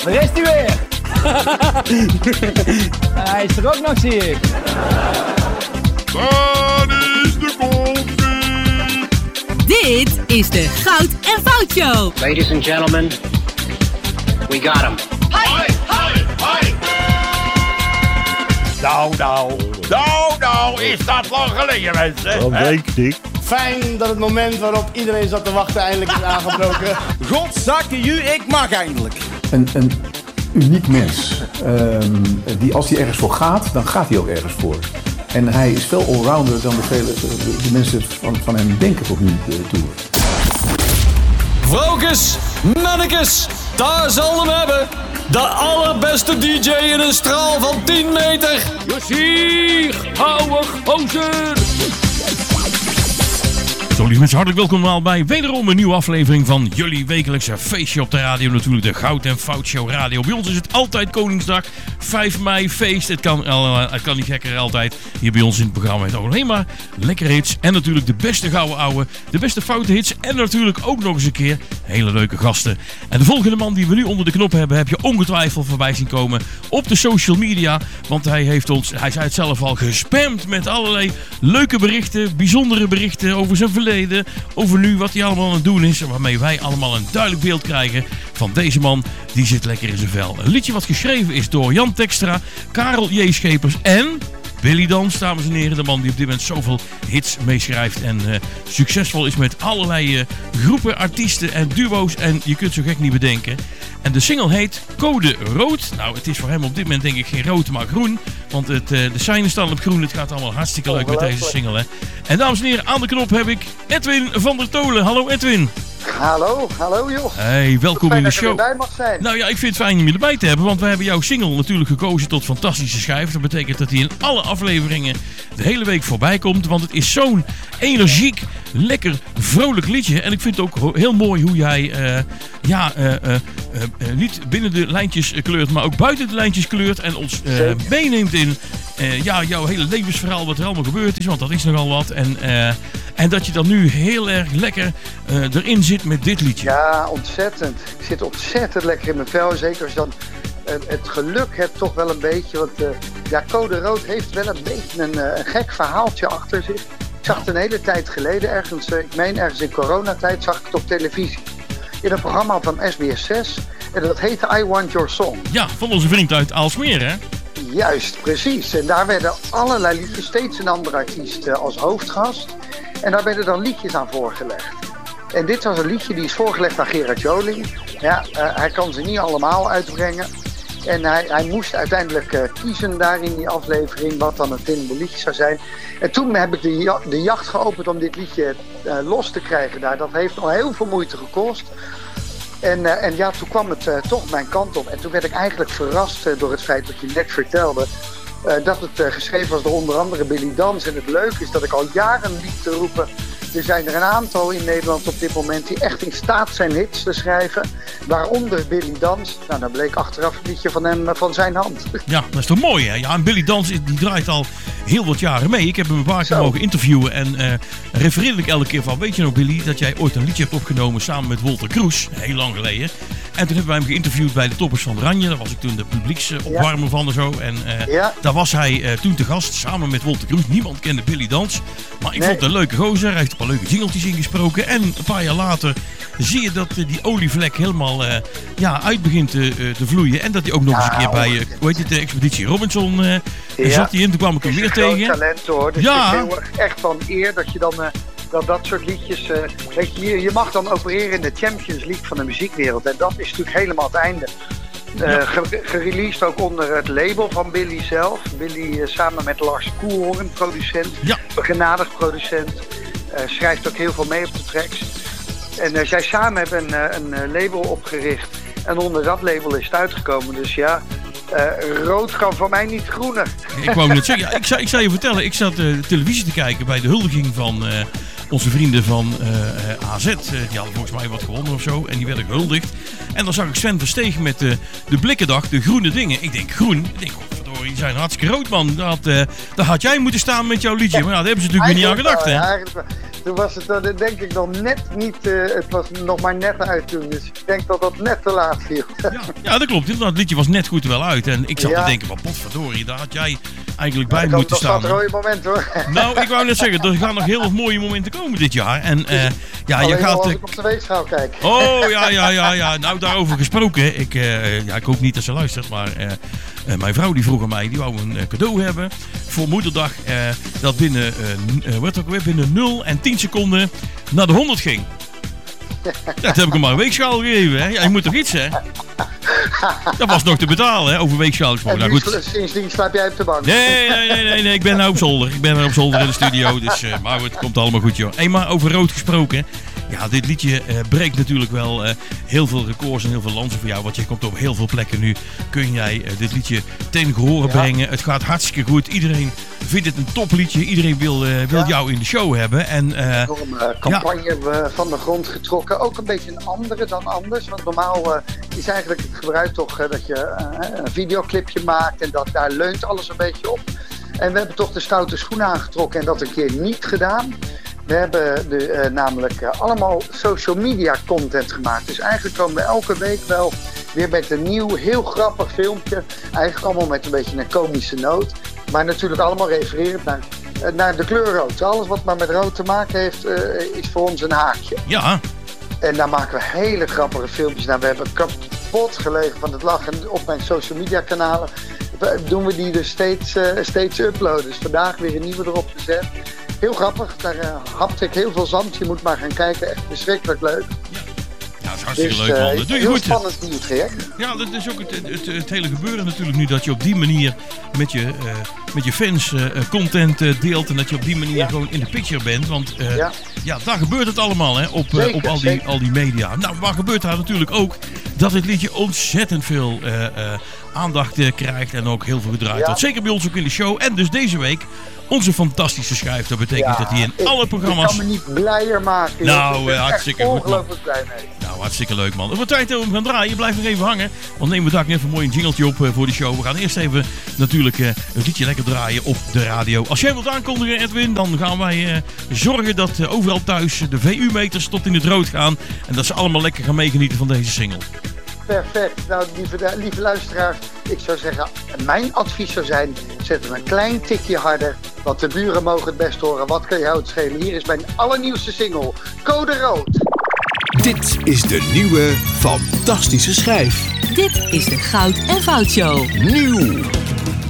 Daar is hij weer. Hij is er ook nog, zie ik. Waar is de koffie? Dit is de Goud en Fout Show. Ladies and gentlemen, we got him. Nou, is dat lang geleden, mensen? Dat denk ik. Fijn dat het moment waarop iedereen zat te wachten eindelijk is aangebroken. Godzakke ik mag eindelijk. Een uniek mens. Die als hij ergens voor gaat, dan gaat hij ook ergens voor. En hij is veel allrounder dan de mensen van hem denken tot nu toe. Vrouwkes, mannekes, daar zal hem hebben. De allerbeste DJ in een straal van 10 meter. Plezier, ouwe gozer. Zo, lieve mensen, hartelijk welkom allemaal bij wederom een nieuwe aflevering van jullie wekelijkse feestje op de radio. Natuurlijk de Goud en Fout Show Radio. Bij ons is het altijd Koningsdag, 5 mei feest. Het kan niet gekker altijd. Hier bij ons in het programma met alleen maar lekkere hits. En natuurlijk de beste gouden ouwe, de beste foute hits. En natuurlijk ook nog eens een keer hele leuke gasten. En de volgende man die we nu onder de knop hebben, heb je ongetwijfeld voorbij zien komen op de social media. Want hij zei het zelf al, gespamd met allerlei leuke berichten, bijzondere berichten over zijn verleden, over nu wat hij allemaal aan het doen is, waarmee wij allemaal een duidelijk beeld krijgen van deze man, die zit lekker in zijn vel. Een liedje wat geschreven is door Jan Tekstra, Karel J. Schepers en Billy Dans, dames en heren, de man die op dit moment zoveel hits meeschrijft en succesvol is met allerlei groepen, artiesten en duo's en je kunt zo gek niet bedenken. En de single heet Code Rood. Nou, het is voor hem op dit moment denk ik geen rood, maar groen. Want de seinen staan op groen. Het gaat allemaal hartstikke leuk met deze single. Hè. En dames en heren, aan de knop heb ik Edwin van der Tolen. Hallo Edwin. Hallo joh. Hey, welkom in de show. Erbij mag zijn. Nou ja, ik vind het fijn om je erbij te hebben, want we hebben jouw single natuurlijk gekozen tot fantastische schijf. Dat betekent dat hij in alle afleveringen de hele week voorbij komt, want het is zo'n energiek, lekker, vrolijk liedje. En ik vind het ook heel mooi hoe jij niet binnen de lijntjes kleurt, maar ook buiten de lijntjes kleurt en ons meeneemt in jouw hele levensverhaal, wat er allemaal gebeurd is, want dat is nogal wat. En dat je dan nu heel erg lekker erin zit met dit liedje. Ja, ontzettend. Ik zit ontzettend lekker in mijn vel. Zeker als je dan het geluk hebt toch wel een beetje. Want Code Rood heeft wel een beetje een gek verhaaltje achter zich. Ik zag het een hele tijd geleden ergens, ik meen ergens in coronatijd, zag ik het op televisie. In een programma van SBS 6. En dat heette I Want Your Song. Ja, van onze vriend uit Aalsmeer, hè? Juist, precies. En daar werden allerlei liedjes, steeds een andere artiest als hoofdgast. En daar werden dan liedjes aan voorgelegd. En dit was een liedje die is voorgelegd aan Gerard Joling. Ja, hij kan ze niet allemaal uitbrengen. En hij moest uiteindelijk kiezen daar in die aflevering wat dan het winnende liedje zou zijn. En toen heb ik de jacht geopend om dit liedje los te krijgen daar. Dat heeft nog heel veel moeite gekost. En toen kwam het toch mijn kant op. En toen werd ik eigenlijk verrast door het feit dat je net vertelde dat het geschreven was door onder andere Billy Dans. En het leuke is dat ik al jaren liep te roepen. Er zijn er een aantal in Nederland op dit moment die echt in staat zijn hits te schrijven. Waaronder Billy Dans. Nou, dan bleek achteraf een liedje van hem van zijn hand. Ja, dat is toch mooi, hè? Ja, en Billy Dans die draait al heel wat jaren mee. Ik heb hem een paar keer mogen interviewen en refereerde ik elke keer van, weet je nog Billy, dat jij ooit een liedje hebt opgenomen samen met Wolter Kroes, heel lang geleden. En toen hebben wij hem geïnterviewd bij de Toppers van Oranje. Daar was ik toen de publieksopwarmer van en zo. En daar was hij toen te gast, samen met Wolter Kroes. Niemand kende Billy Dans. Maar ik vond het een leuke gozer. Hij heeft een paar leuke jingeltjes ingesproken. En een paar jaar later zie je dat die olievlek helemaal uit begint te vloeien. En dat hij ook nog eens een keer bij, de Expeditie Robinson zat hij in. Toen kwam ik hem weer tegen. Talent hoor. Dus het is heel echt van eer dat je dan dat soort liedjes, weet je mag dan opereren in de Champions League van de muziekwereld. En dat is natuurlijk helemaal het einde. Gereleased ook onder het label van Billy zelf. Billy samen met Lars Koelhoorn, producent, begenadigd producent. Schrijft ook heel veel mee op de tracks. En zij samen hebben een label opgericht. En onder dat label is het uitgekomen. Dus ja, rood kan voor mij niet groener. Ik wou net zeggen, ik zou je vertellen, ik zat televisie te kijken bij de huldiging van onze vrienden van AZ. Die hadden volgens mij wat gewonnen of zo en die werden gehuldigd. En dan zag ik Sven Verstegen met de Blikkendag, de groene dingen. Ik denk groen, verdorie, die zijn hartstikke rood man. Daar had jij moeten staan met jouw liedje. Maar daar hebben ze natuurlijk weer niet aan gedacht, hè? Toen was het denk ik nog net niet, het was nog maar net uit toen. Dus ik denk dat dat net te laat viel. Ja, dat klopt. Het liedje was net goed wel uit. En ik zat te denken, wat potverdorie, daar had jij eigenlijk bij moeten staan. Dat was een rode moment hoor. Nou, ik wou net zeggen, er gaan nog heel wat mooie momenten komen dit jaar. En je gaat... als ik op de weegschaal kijk. Oh, ja. Nou, daarover gesproken. Ik hoop niet dat ze luistert, maar mijn vrouw die vroeg aan mij, die wou een cadeau hebben voor moederdag. Dat binnen 0 en 10 seconden naar de 100 ging. Ja, toen heb ik hem maar een weegschaal gegeven. Hè. Ja, je moet toch iets, hè? Dat was nog te betalen, hè, over weegschaal gesproken. En nou, goed. Sindsdien slaap jij op de bank. Nee, ik ben nou op zolder. Ik ben op zolder in de studio, dus maar het komt allemaal goed, joh. Hey, maar over rood gesproken. Ja, dit liedje breekt natuurlijk wel heel veel records en heel veel lansen voor jou. Want je komt op heel veel plekken nu. Kun jij dit liedje ten gehore brengen. Het gaat hartstikke goed. Iedereen vindt het een topliedje. Iedereen wil jou in de show hebben. En, door een campagne van de grond getrokken. Ook een beetje een andere dan anders. Want normaal is eigenlijk het gebruik toch dat je een videoclipje maakt. En daar leunt alles een beetje op. En we hebben toch de stoute schoenen aangetrokken en dat een keer niet gedaan. We hebben namelijk allemaal social media content gemaakt. Dus eigenlijk komen we elke week wel weer met een nieuw, heel grappig filmpje. Eigenlijk allemaal met een beetje een komische noot. Maar natuurlijk allemaal refererend naar de kleur rood. Alles wat maar met rood te maken heeft, is voor ons een haakje. Ja. En daar maken we hele grappige filmpjes. Nou, we hebben kapot gelegen van het lachen op mijn social media kanalen. Doen we die dus steeds uploaden. Dus vandaag weer een nieuwe erop gezet. Heel grappig, daar hapte ik heel veel zand. Je moet maar gaan kijken, echt verschrikkelijk leuk. Ja, dat is hartstikke leuk, man. Dat doe je heel goed. Spannend nieuw traject. Ja, dat is ook het hele gebeuren natuurlijk nu. Dat je op die manier met je fans content deelt. En dat je op die manier gewoon in de picture bent. Want daar gebeurt het allemaal, hè, op al die media. Nou, waar gebeurt daar natuurlijk ook dat het liedje ontzettend veel aandacht krijgt. En ook heel veel gedraaid wordt. Zeker bij ons ook in de show. En dus deze week onze fantastische schijf. Dat betekent dat hij in alle programma's... Ik kan me niet blijer maken. Nou, hartstikke goed, man. Ongelooflijk blij mee. Nou, hartstikke leuk, man. Het wordt tijd om te gaan draaien. Blijf nog even hangen. Want nemen we daar even een mooi jingletje op voor de show. We gaan eerst even natuurlijk een liedje lekker draaien op de radio. Als jij wilt aankondigen, Edwin, dan gaan wij zorgen dat overal thuis de VU-meters tot in het rood gaan. En dat ze allemaal lekker gaan meegenieten van deze single. Perfect. Nou, lieve luisteraars, ik zou zeggen, mijn advies zou zijn, zet hem een klein tikje harder, want de buren mogen het best horen. Wat kan jou het schelen? Hier is mijn allernieuwste single, Code Rood. Dit is de nieuwe, fantastische schijf. Dit is de Goud en Fout Show. Nieuw.